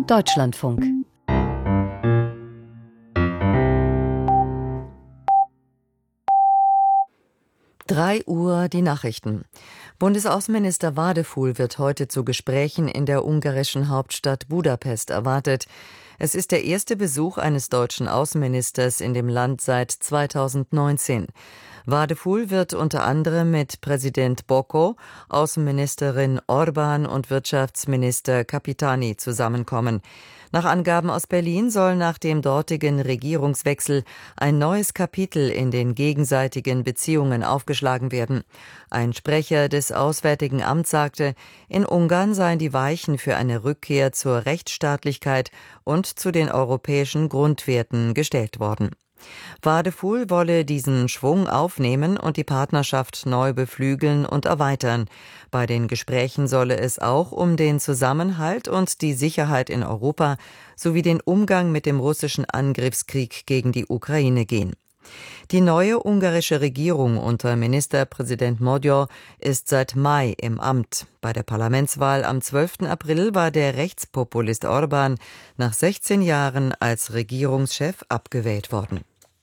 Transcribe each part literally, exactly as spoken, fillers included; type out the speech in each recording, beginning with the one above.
Deutschlandfunk. Drei Uhr die Nachrichten. Bundesaußenminister Vardeful wird heute zu Gesprächen in der ungarischen Hauptstadt Budapest erwartet. Es ist der erste Besuch eines deutschen Außenministers in dem Land seit zweitausendneunzehn. Vardeful wird unter anderem mit Präsident Boko, Außenministerin Orban und Wirtschaftsminister Capitani zusammenkommen. Nach Angaben aus Berlin soll nach dem dortigen Regierungswechsel ein neues Kapitel in den gegenseitigen Beziehungen aufgeschlagen werden. Ein Sprecher des Auswärtigen Amts sagte, in Ungarn seien die Weichen für eine Rückkehr zur Rechtsstaatlichkeit und zu den europäischen Grundwerten gestellt worden. Vardeful wolle diesen Schwung aufnehmen und die Partnerschaft neu beflügeln und erweitern. Bei den Gesprächen solle es auch um den Zusammenhalt und die Sicherheit in Europa sowie den Umgang mit dem russischen Angriffskrieg gegen die Ukraine gehen. Die neue ungarische Regierung unter Ministerpräsident Magyar ist seit Mai im Amt. Bei der Parlamentswahl am zwölften April war der Rechtspopulist Orban nach sechzehn Jahren als Regierungschef abgewählt worden.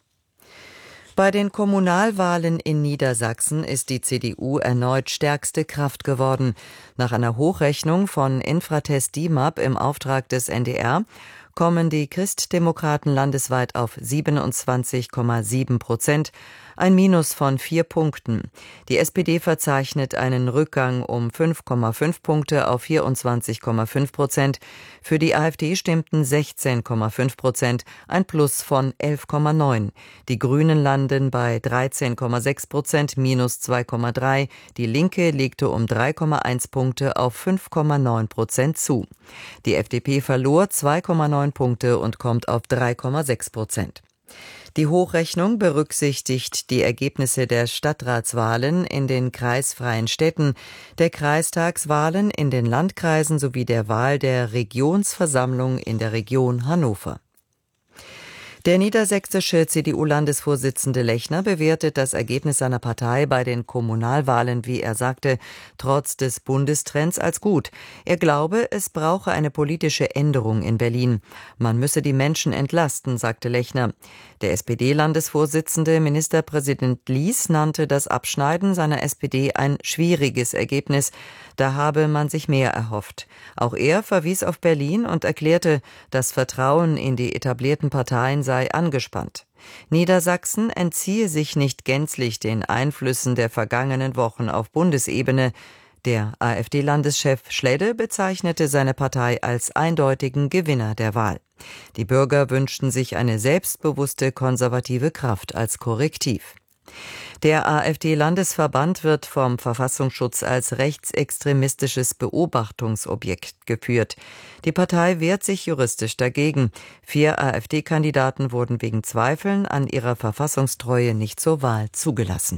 Bei den Kommunalwahlen in Niedersachsen ist die C D U erneut stärkste Kraft geworden. Nach einer Hochrechnung von Infratest D I M A P im Auftrag des N D R kommen die Christdemokraten landesweit auf siebenundzwanzig Komma sieben Prozent, ein Minus von vier Punkten. Die S P D verzeichnet einen Rückgang um fünf Komma fünf Punkte auf vierundzwanzig Komma fünf Prozent. Für die AfD stimmten sechzehn Komma fünf Prozent, ein Plus von elf Komma neun. Die Grünen landen bei dreizehn Komma sechs Prozent, minus zwei Komma drei. Die Linke legte um drei Komma eins Punkte auf fünf Komma neun Prozent zu. Die F D P verlor zwei Komma neun Punkte und kommt auf drei Komma sechs Prozent. Die Hochrechnung berücksichtigt die Ergebnisse der Stadtratswahlen in den kreisfreien Städten, der Kreistagswahlen in den Landkreisen sowie der Wahl der Regionsversammlung in der Region Hannover. Der niedersächsische C D U-Landesvorsitzende Lechner bewertet das Ergebnis seiner Partei bei den Kommunalwahlen, wie er sagte, trotz des Bundestrends als gut. Er glaube, es brauche eine politische Änderung in Berlin. Man müsse die Menschen entlasten, sagte Lechner. Der S P D-Landesvorsitzende Ministerpräsident Lies nannte das Abschneiden seiner S P D ein schwieriges Ergebnis. Da habe man sich mehr erhofft. Auch er verwies auf Berlin und erklärte, das Vertrauen in die etablierten Parteien sei angespannt. Niedersachsen entziehe sich nicht gänzlich den Einflüssen der vergangenen Wochen auf Bundesebene. Der AfD-Landeschef Schledde bezeichnete seine Partei als eindeutigen Gewinner der Wahl. Die Bürger wünschten sich eine selbstbewusste konservative Kraft als Korrektiv. Der AfD-Landesverband wird vom Verfassungsschutz als rechtsextremistisches Beobachtungsobjekt geführt. Die Partei wehrt sich juristisch dagegen. Vier AfD-Kandidaten wurden wegen Zweifeln an ihrer Verfassungstreue nicht zur Wahl zugelassen.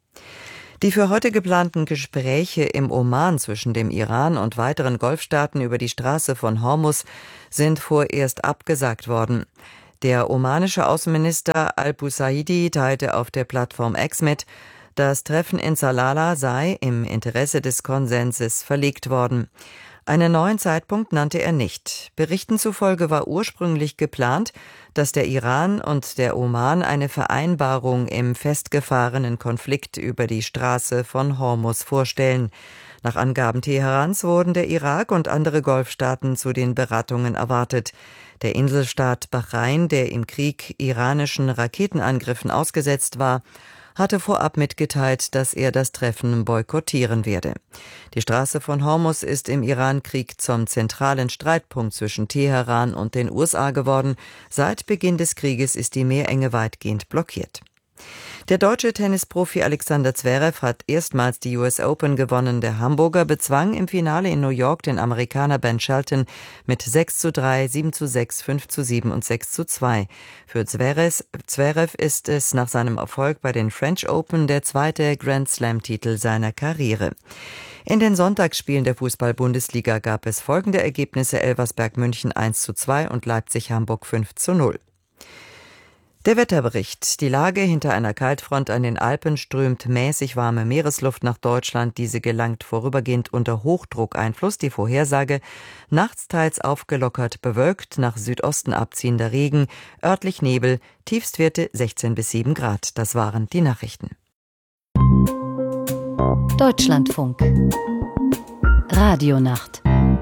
Die für heute geplanten Gespräche im Oman zwischen dem Iran und weiteren Golfstaaten über die Straße von Hormuz sind vorerst abgesagt worden. Der omanische Außenminister Al-Busaidi teilte auf der Plattform X mit, das Treffen in Salalah sei im Interesse des Konsenses verlegt worden. Einen neuen Zeitpunkt nannte er nicht. Berichten zufolge war ursprünglich geplant, dass der Iran und der Oman eine Vereinbarung im festgefahrenen Konflikt über die Straße von Hormuz vorstellen. Nach Angaben Teherans wurden der Irak und andere Golfstaaten zu den Beratungen erwartet. Der Inselstaat Bahrain, der im Krieg iranischen Raketenangriffen ausgesetzt war, hatte vorab mitgeteilt, dass er das Treffen boykottieren werde. Die Straße von Hormuz ist im Iran-Krieg zum zentralen Streitpunkt zwischen Teheran und den U S A geworden. Seit Beginn des Krieges ist die Meerenge weitgehend blockiert. Der deutsche Tennisprofi Alexander Zverev hat erstmals die U S Open gewonnen. Der Hamburger bezwang im Finale in New York den Amerikaner Ben Shelton mit sechs zu drei, sieben zu sechs, fünf zu sieben und sechs zu zwei. Für Zverev, Zverev ist es nach seinem Erfolg bei den French Open der zweite Grand Slam-Titel seiner Karriere. In den Sonntagsspielen der Fußball-Bundesliga gab es folgende Ergebnisse: Elversberg München eins zu zwei und Leipzig Hamburg fünf zu null. Der Wetterbericht. Die Lage hinter einer Kaltfront an den Alpen strömt mäßig warme Meeresluft nach Deutschland. Diese gelangt vorübergehend unter Hochdruckeinfluss. Die Vorhersage: nachts teils aufgelockert bewölkt, nach Südosten abziehender Regen, örtlich Nebel, Tiefstwerte sechzehn bis sieben Grad. Das waren die Nachrichten. Deutschlandfunk. Radionacht.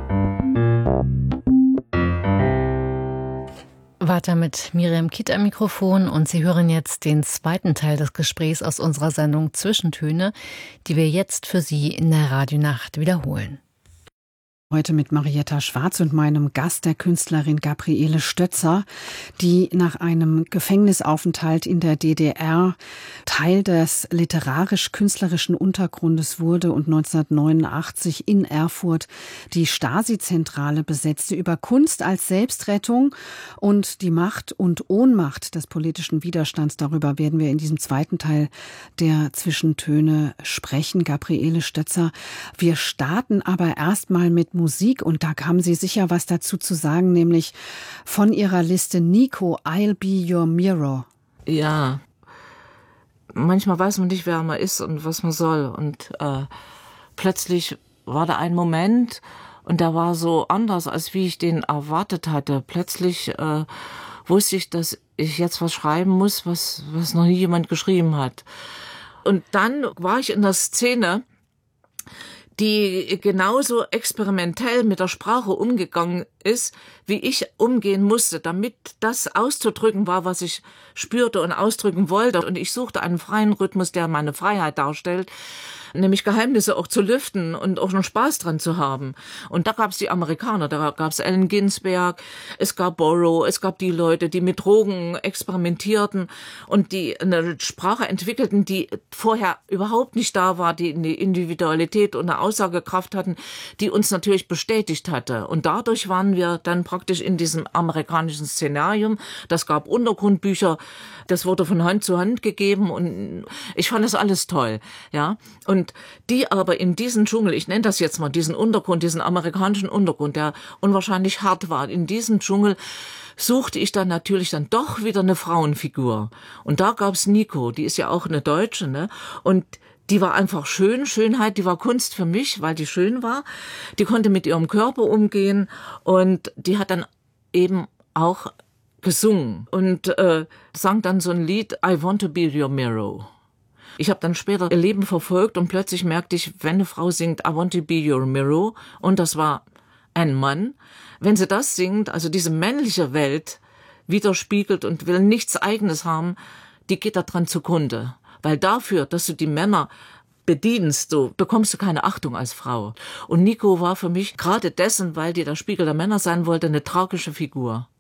Weiter mit Miriam Kitt am Mikrofon und Sie hören jetzt den zweiten Teil des Gesprächs aus unserer Sendung Zwischentöne, die wir jetzt für Sie in der Radionacht wiederholen. Heute mit Marietta Schwarz und meinem Gast, der Künstlerin Gabriele Stötzer, die nach einem Gefängnisaufenthalt in der D D R Teil des literarisch-künstlerischen Untergrundes wurde und neunzehnhundertneunundachtzig in Erfurt die Stasi-Zentrale besetzte. Über Kunst als Selbstrettung und die Macht und Ohnmacht des politischen Widerstands, darüber werden wir in diesem zweiten Teil der Zwischentöne sprechen. Gabriele Stötzer, wir starten aber erstmal mit Musik, und da haben Sie sicher was dazu zu sagen, nämlich von Ihrer Liste Nico, I'll Be Your Mirror. Ja, manchmal weiß man nicht, wer man ist und was man soll, und äh, plötzlich war da ein Moment und der war so anders, als wie ich den erwartet hatte. Plötzlich äh, wusste ich, dass ich jetzt was schreiben muss, was, was noch nie jemand geschrieben hat. Und dann war ich in der Szene, die genauso experimentell mit der Sprache umgegangen ist, wie ich umgehen musste, damit das auszudrücken war, was ich spürte und ausdrücken wollte. Und ich suchte einen freien Rhythmus, der meine Freiheit darstellt, nämlich Geheimnisse auch zu lüften und auch noch Spaß dran zu haben. Und da gab es die Amerikaner, da gab es Allen Ginsberg, es gab Borrow, es gab die Leute, die mit Drogen experimentierten und die eine Sprache entwickelten, die vorher überhaupt nicht da war, die eine Individualität und eine Aussagekraft hatten, die uns natürlich bestätigt hatte. Und dadurch waren wir dann praktisch in diesem amerikanischen Szenarium. Das gab Untergrundbücher, das wurde von Hand zu Hand gegeben und ich fand das alles toll, ja. Und die aber in diesen Dschungel, ich nenne das jetzt mal diesen Untergrund, diesen amerikanischen Untergrund, der unwahrscheinlich hart war, in diesem Dschungel suchte ich dann natürlich dann doch wieder eine Frauenfigur. Und da gab's Nico, die ist ja auch eine Deutsche, ne? Und die war einfach schön, Schönheit, die war Kunst für mich, weil die schön war. Die konnte mit ihrem Körper umgehen und die hat dann eben auch gesungen und äh, sang dann so ein Lied, I Want to Be Your Mirror. Ich habe dann später ihr Leben verfolgt und plötzlich merkte ich, wenn eine Frau singt I Want to Be Your Mirror, und das war ein Mann, wenn sie das singt, also diese männliche Welt widerspiegelt und will nichts Eigenes haben, die geht da dran zugrunde. Weil dafür, dass du die Männer bedienst, so bekommst du keine Achtung als Frau. Und Nico war für mich gerade dessen, weil die der Spiegel der Männer sein wollte, eine tragische Figur.